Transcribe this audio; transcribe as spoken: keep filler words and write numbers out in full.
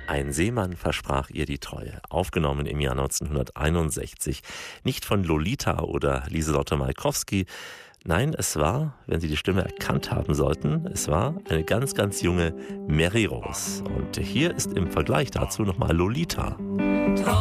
Ein Seemann versprach ihr die Treue, aufgenommen im Jahr neunzehnhunderteinundsechzig. Nicht von Lolita oder Lieselotte Maykowski. Nein, es war, wenn Sie die Stimme erkannt haben sollten, es war eine ganz, ganz junge Mary Rose. Und hier ist im Vergleich dazu nochmal Lolita.